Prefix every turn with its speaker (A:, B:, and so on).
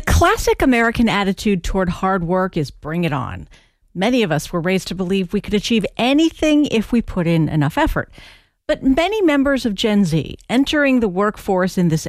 A: The classic American attitude toward hard work is bring it on. Many of us were raised to believe we could achieve anything if we put in enough effort. But many members of Gen Z entering the workforce in this